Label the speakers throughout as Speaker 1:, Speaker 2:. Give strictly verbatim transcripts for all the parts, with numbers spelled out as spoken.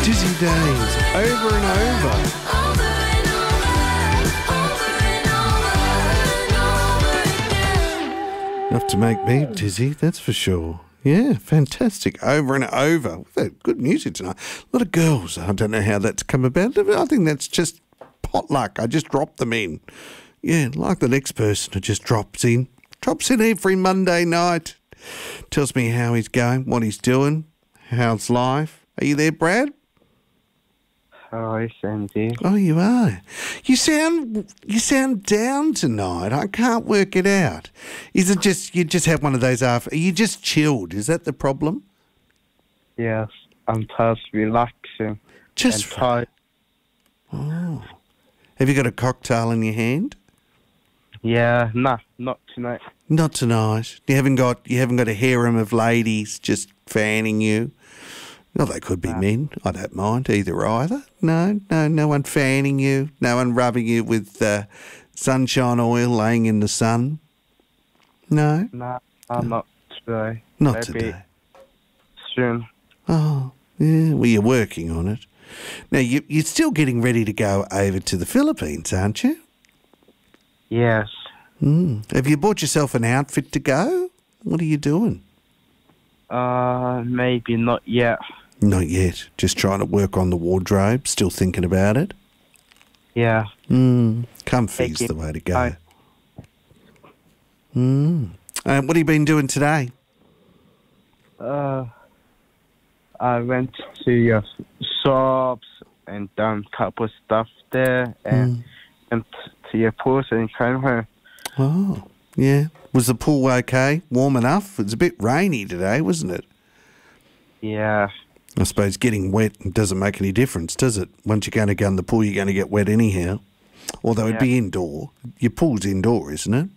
Speaker 1: Dizzy days, over and over. Enough to make me dizzy, that's for sure. Yeah, fantastic. Over and over. We've had good music tonight. A lot of girls. I don't know how that's come about. I think that's just potluck. I just drop them in. Yeah, like the next person who just drops in. Drops in every Monday night. Tells me how he's going, what he's doing, how's life. Are you there, Brad?
Speaker 2: Hi, Sandy.
Speaker 1: Oh, you are. You sound you sound down tonight. I can't work it out. Is it just you just have one of those after? Are you just chilled? Is that the problem?
Speaker 2: Yes, I'm just relaxing.
Speaker 1: Just
Speaker 2: and tired.
Speaker 1: Oh, have you got a cocktail in your hand?
Speaker 2: Yeah, nah, not tonight.
Speaker 1: Not tonight. You haven't got you haven't got a harem of ladies just fanning you. Well, they could be
Speaker 2: Nah.
Speaker 1: men. I don't mind either either. No, no, no one fanning you. No one rubbing you with uh, sunshine oil laying in the sun. No,
Speaker 2: Nah, I'm not today.
Speaker 1: not
Speaker 2: Maybe
Speaker 1: today.
Speaker 2: soon.
Speaker 1: Oh, yeah. Well, you're working on it. Now, you, you're still getting ready to go over to the Philippines, aren't you?
Speaker 2: Yes.
Speaker 1: Mm. Have you bought yourself an outfit to go? What are you doing?
Speaker 2: Uh, maybe not yet.
Speaker 1: Not yet. Just trying to work on the wardrobe. Still thinking about it.
Speaker 2: Yeah.
Speaker 1: Mm. Comfy's
Speaker 2: Thank
Speaker 1: the
Speaker 2: you.
Speaker 1: way to go.
Speaker 2: Bye.
Speaker 1: Mm. Uh, what have you been doing today?
Speaker 2: Uh, I went to your shops and done a couple stuff there, and went to your pool and came home.
Speaker 1: Oh, yeah. Was the pool okay? Warm enough? It was a bit rainy today, wasn't it?
Speaker 2: Yeah.
Speaker 1: I suppose getting wet doesn't make any difference, does it? Once you're going to go in the pool, you're going to get wet anyhow. Although it'd
Speaker 2: Yeah.
Speaker 1: be indoor. Your pool's indoor, isn't it?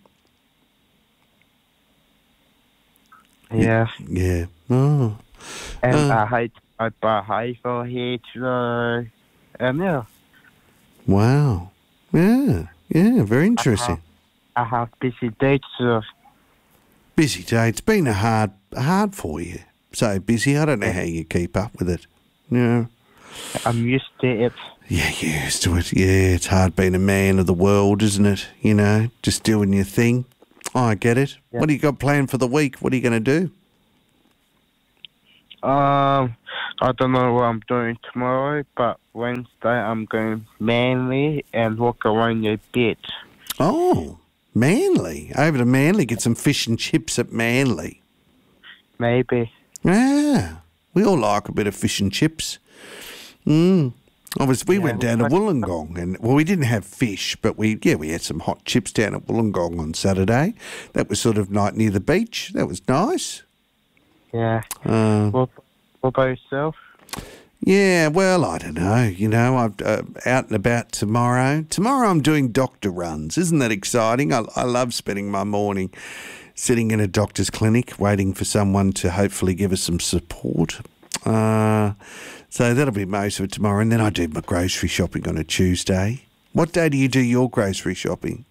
Speaker 2: Yeah.
Speaker 1: Yeah. Oh.
Speaker 2: And
Speaker 1: Uh.
Speaker 2: I hate I buy high for here today. Um, yeah.
Speaker 1: Wow. Yeah. Yeah, very interesting.
Speaker 2: I have busy dates. Uh,
Speaker 1: Busy day. It's been a hard, hard for you. So busy. I don't know how you keep up with it. Yeah.
Speaker 2: I'm used to it.
Speaker 1: Yeah, you're used to it. Yeah, it's hard being a man of the world, isn't it? You know, just doing your thing. Oh, I get it.
Speaker 2: Yeah.
Speaker 1: What do you got planned for the week? What are you going to do?
Speaker 2: Um, I don't know what I'm doing tomorrow, but Wednesday I'm going Manly and walk around a bit.
Speaker 1: Oh, Manly. Over to Manly, get some fish and chips at Manly.
Speaker 2: Maybe.
Speaker 1: Yeah, we all like a bit of fish and chips. Mm. I was, we
Speaker 2: Yeah,
Speaker 1: went down to
Speaker 2: but-
Speaker 1: Wollongong, and well, we didn't have fish, but we yeah we had some hot chips down at Wollongong on Saturday. That was sort of night near the beach. That was nice.
Speaker 2: Yeah.
Speaker 1: Uh,
Speaker 2: What, what about yourself?
Speaker 1: Yeah, well, I don't know. You know, I'm uh, out and about tomorrow. Tomorrow I'm doing doctor runs. Isn't that exciting? I, I love spending my morning sitting in a doctor's clinic waiting for someone to hopefully give us some support. Uh, so that'll be most of it tomorrow. And then I do my grocery shopping on a Tuesday. What day do you do your grocery shopping?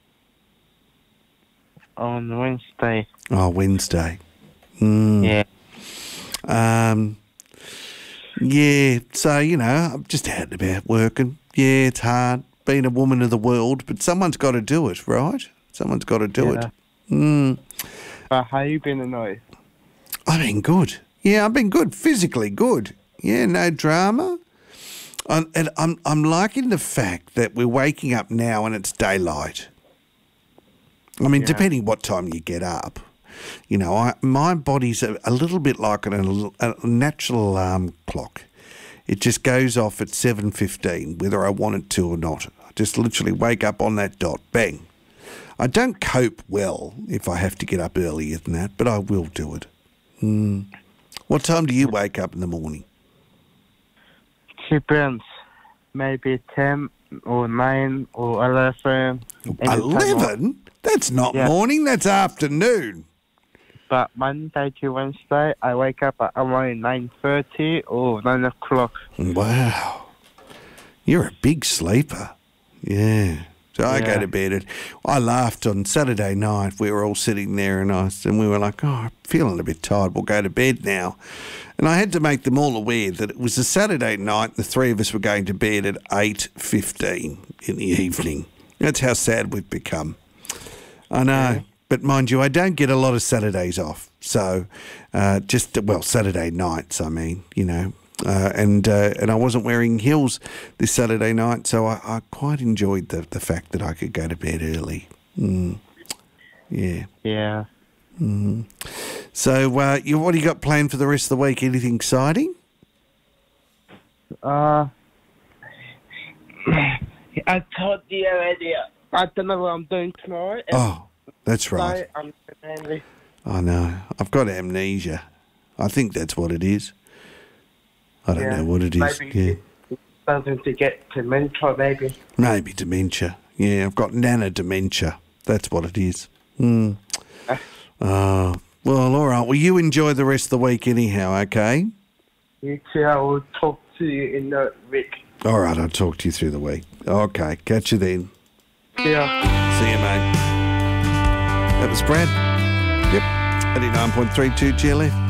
Speaker 2: On Wednesday.
Speaker 1: Oh, Wednesday. Mm.
Speaker 2: Yeah.
Speaker 1: Um, yeah, so, you know, I'm just out and about working. Yeah, it's hard being a woman of the world, but someone's got to do it, right? Someone's got to do
Speaker 2: Yeah.
Speaker 1: it. Mm.
Speaker 2: But how you been tonight?
Speaker 1: I've been good. Yeah, I've been good, physically good. Yeah, no drama. I'm, and I'm, I'm liking the fact that we're waking up now and it's daylight. I mean,
Speaker 2: Yeah.
Speaker 1: depending what time you get up. You know, I, my body's a, a little bit like an, a natural alarm clock. It just goes off at seven fifteen, whether I want it to or not. I just literally wake up on that dot, bang. I don't cope well if I have to get up earlier than that, but I will do it. Mm. What time do you wake up in the morning?
Speaker 2: Depends. Maybe ten or nine or eleven. Anytime.
Speaker 1: eleven? That's not
Speaker 2: Yeah.
Speaker 1: morning, that's afternoon.
Speaker 2: But Monday to Wednesday, I wake up at around nine thirty or nine o'clock.
Speaker 1: Wow. You're a big sleeper. Yeah. So I go
Speaker 2: Yeah.
Speaker 1: to bed at, I laughed on Saturday night. We were all sitting there and I and we were like, oh, I'm feeling a bit tired. We'll go to bed now. And I had to make them all aware that it was a Saturday night. The three of us were going to bed at eight fifteen in the evening. That's how sad we've become. I know.
Speaker 2: Yeah.
Speaker 1: But mind you, I don't get a lot of Saturdays off. So uh, just, well, Saturday nights, I mean, you know. Uh, and uh, and I wasn't wearing heels this Saturday night, so I, I quite enjoyed the, the fact that I could go to bed early. Mm. Yeah.
Speaker 2: Yeah.
Speaker 1: Mm. So uh, you, what do you got planned for the rest of the week? Anything exciting?
Speaker 2: Uh, I told you already. I don't know what I'm doing tomorrow. and
Speaker 1: Oh, that's right.
Speaker 2: so I'm mainly.
Speaker 1: I know. I've got amnesia. I think that's what it is. I don't
Speaker 2: Yeah.
Speaker 1: know what it is.
Speaker 2: Maybe
Speaker 1: Yeah.
Speaker 2: it's something to get to mentor, maybe.
Speaker 1: Maybe dementia. Yeah, I've got nana dementia. That's what it is. Mm.
Speaker 2: Uh.
Speaker 1: Oh, well, all right. Well, you enjoy the rest of the week anyhow, okay?
Speaker 2: You too. I will talk to you in the week.
Speaker 1: All right, I'll talk to you through the week. Okay, catch you then.
Speaker 2: Yeah.
Speaker 1: See you, mate. That was Brad. Yep. eighty-nine point three two G L F.